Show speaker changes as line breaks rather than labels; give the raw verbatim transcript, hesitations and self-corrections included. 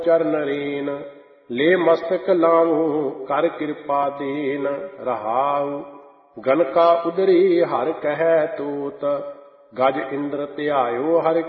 ਚਰਨ ਰੇਨ, ਲੈ ਮਸਤਕ ਲਾਵੂੰ ਕਰ ਕਿਰਪਾ ਦੇਨ। ਰਹਾਉ ਗਨਕਾ ਉਦਰੀ ਹਰਿ ਕਹਿ ਤੂਤ, ਗਜ ਇੰਦਰ ਧਿਆਇਓ ਹਰਿ